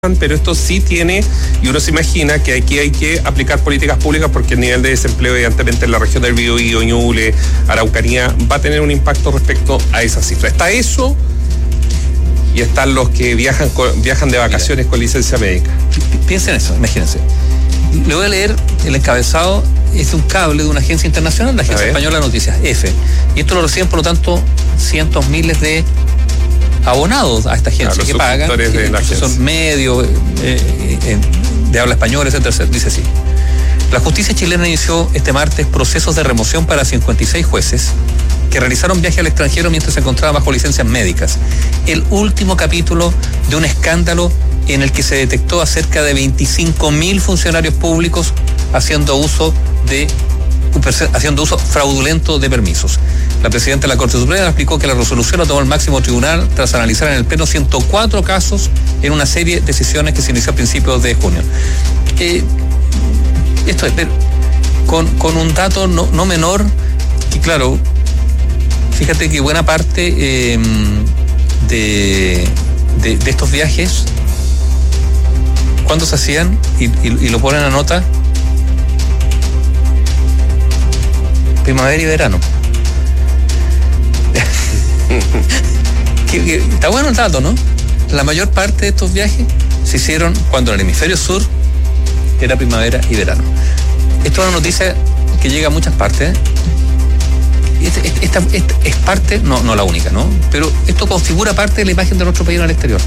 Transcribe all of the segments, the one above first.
pero esto sí tiene, y uno se imagina que aquí hay que aplicar políticas públicas porque el nivel de desempleo evidentemente en la región del Biobío, Ñuble, Araucanía va a tener un impacto respecto a esa cifra. Está eso y están los que viajan de vacaciones con licencia médica. Piensen eso, imagínense. Le voy a leer el encabezado, es un cable de una agencia internacional, la Agencia Española de Noticias, EFE, y esto lo reciben por lo tanto cientos miles de abonados a esta agencia, que pagan, que son medios de habla española, etcétera. Dice así: la justicia chilena inició este martes procesos de remoción para 56 jueces que realizaron viaje al extranjero mientras se encontraban bajo licencias médicas. El último capítulo de un escándalo en el que se detectó a cerca de 25.000 funcionarios públicos haciendo uso fraudulento de permisos. La presidenta de la Corte Suprema explicó que la resolución la tomó el máximo tribunal tras analizar en el Pleno 104 casos en una serie de decisiones que se inició a principios de junio. Esto es, con un dato no menor, que claro, fíjate que buena parte de estos viajes, ¿cuándo se hacían? Y lo ponen a nota: primavera y verano. Está bueno el dato, ¿no? La mayor parte de estos viajes se hicieron cuando en el hemisferio sur era primavera y verano. Esto es una noticia que llega a muchas partes. Esta es parte, no la única, ¿no? Pero esto configura parte de la imagen de nuestro país en el exterior.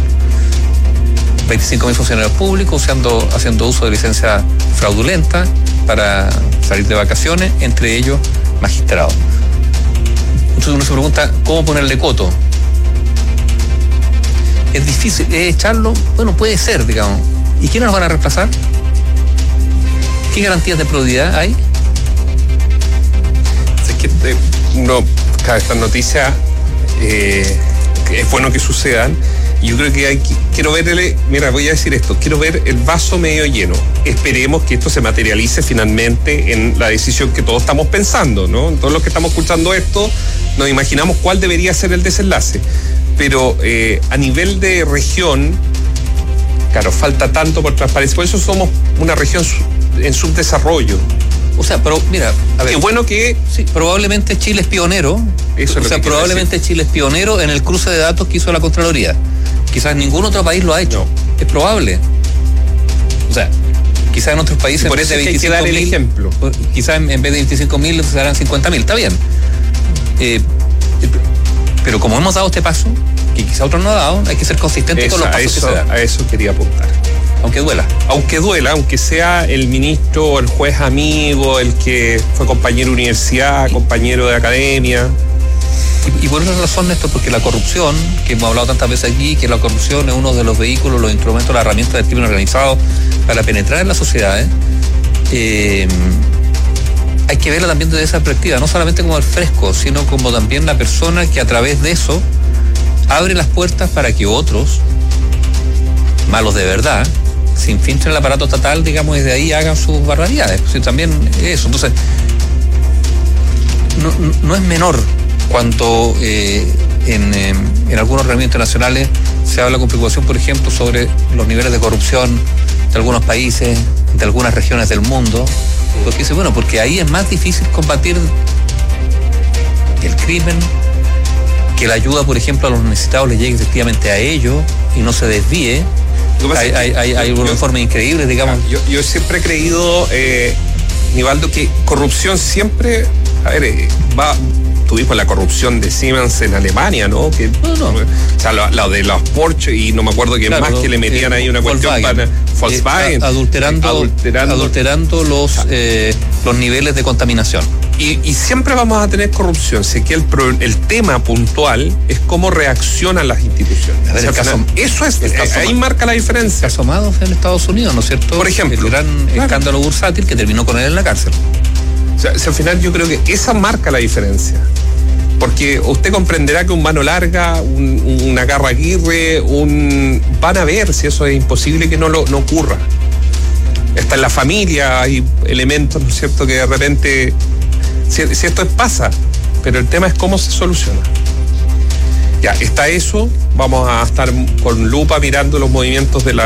25.000 funcionarios públicos haciendo uso de licencia fraudulenta para salir de vacaciones, entre ellos magistrados. Entonces uno se pregunta, ¿cómo ponerle coto? ¿Es difícil echarlo? Bueno, puede ser, digamos. ¿Y quiénes nos van a reemplazar? ¿Qué garantías de probidad hay? Es que estas noticias es bueno que sucedan. Yo creo que quiero voy a decir esto, quiero ver el vaso medio lleno. Esperemos que esto se materialice finalmente en la decisión que todos estamos pensando, ¿no? Todos los que estamos escuchando esto nos imaginamos cuál debería ser el desenlace. Pero a nivel de región, claro, falta tanto por transparencia. Por eso somos una región en subdesarrollo. O sea, pero mira, a ver. Qué bueno que... Sí, probablemente Chile es pionero. Eso es probablemente Chile es pionero en el cruce de datos que hizo la Contraloría. Quizás ningún otro país lo ha hecho. No. Es probable. O sea, quizás en otros países por eso en vez de 25.000, ejemplo. Quizás en vez de 25.000 se darán 50.000. Está bien. Pero como hemos dado este paso, que quizás otros no han dado, hay que ser consistentes con los pasos que se dan. A eso quería apuntar. Aunque duela, aunque sea el ministro o el juez amigo, el que fue compañero de universidad, compañero de academia. Y por esa razón, Néstor, porque la corrupción, que hemos hablado tantas veces aquí, que la corrupción es uno de los vehículos, los instrumentos, la herramienta del crimen organizado para penetrar en las sociedades, hay que verla también desde esa perspectiva, no solamente como el fresco, sino como también la persona que a través de eso abre las puertas para que otros, malos de verdad, se infiltren el aparato estatal, digamos, desde ahí hagan sus barbaridades. O sea, también eso. Entonces, no es menor cuando en algunos reuniones internacionales se habla con preocupación, por ejemplo, sobre los niveles de corrupción de algunos países, de algunas regiones del mundo. Porque dice, bueno, porque ahí es más difícil combatir el crimen, que la ayuda, por ejemplo, a los necesitados les llegue efectivamente a ellos y no se desvíe. Hay unos informes increíbles, digamos. Yo siempre he creído, Nivaldo, que corrupción siempre, tuvimos la corrupción de Siemens en Alemania, ¿no? Que, no. O sea, lo de los Porsche y no me acuerdo quién más, que le metían ahí una cuestión para Volkswagen. Adulterando los niveles de contaminación. Y siempre vamos a tener corrupción. Sé que el tema puntual es cómo reaccionan las instituciones. A ver, ahí marca la diferencia. El caso Madoff en Estados Unidos, ¿no es cierto? Por ejemplo. El gran escándalo bursátil que terminó con él en la cárcel. O sea, al final yo creo que esa marca la diferencia. Porque usted comprenderá que un Mano Larga, una Garra Aguirre, van a ver si eso es imposible que no ocurra. Está en la familia, hay elementos, ¿no es cierto?, que de repente, si esto pasa, pero el tema es cómo se soluciona. Ya, está eso. Vamos a estar con lupa mirando los movimientos de la